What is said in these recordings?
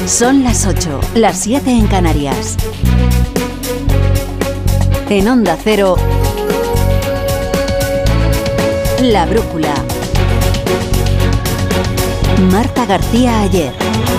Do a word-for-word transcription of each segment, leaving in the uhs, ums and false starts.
Son las ocho, las siete en Canarias. En Onda Cero, La Brújula. Marta García Ayer.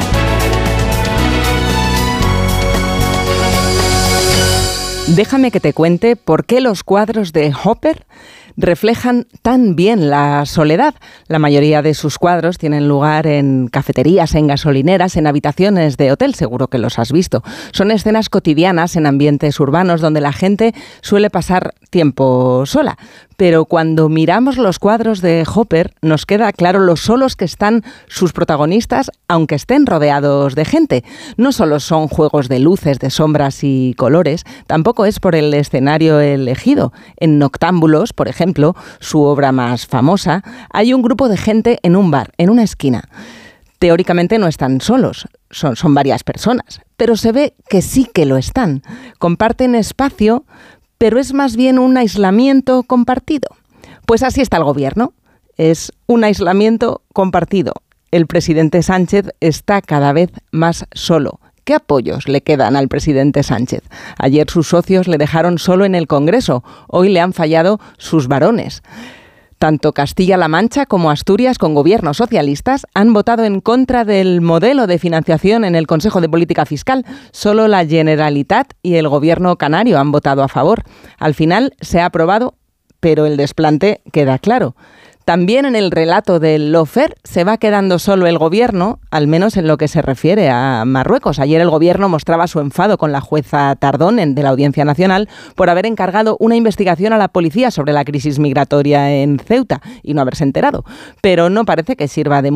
Déjame que te cuente por qué los cuadros de Hopper reflejan tan bien la soledad. La mayoría de sus cuadros tienen lugar en cafeterías, en gasolineras, en habitaciones de hotel, seguro que los has visto. Son escenas cotidianas en ambientes urbanos donde la gente suele pasar tiempo sola. Pero cuando miramos los cuadros de Hopper, nos queda claro lo solos que están sus protagonistas, aunque estén rodeados de gente. No solo son juegos de luces, de sombras y colores, tampoco es por el escenario elegido. En Noctámbulos, por ejemplo, su obra más famosa, hay un grupo de gente en un bar, en una esquina. Teóricamente no están solos, son, son varias personas, pero se ve que sí que lo están. Comparten espacio, pero es más bien un aislamiento compartido. Pues así está el gobierno, es un aislamiento compartido. El presidente Sánchez está cada vez más solo. ¿Qué apoyos le quedan al presidente Sánchez? Ayer sus socios le dejaron solo en el Congreso, hoy le han fallado sus varones. Tanto Castilla-La Mancha como Asturias, con gobiernos socialistas, han votado en contra del modelo de financiación en el Consejo de Política Fiscal. Solo la Generalitat y el gobierno canario han votado a favor. Al final se ha aprobado, pero el desplante queda claro. También en el relato del lawfare se va quedando solo el gobierno, al menos en lo que se refiere a Marruecos. Ayer el gobierno mostraba su enfado con la jueza Tardón de la Audiencia Nacional por haber encargado una investigación a la policía sobre la crisis migratoria en Ceuta y no haberse enterado. Pero no parece que sirva de